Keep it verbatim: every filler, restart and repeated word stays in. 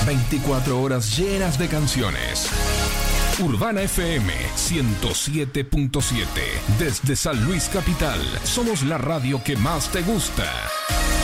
veinticuatro horas llenas de canciones. Urbana F M ciento siete punto siete. Desde San Luis Capital, somos la radio que más te gusta.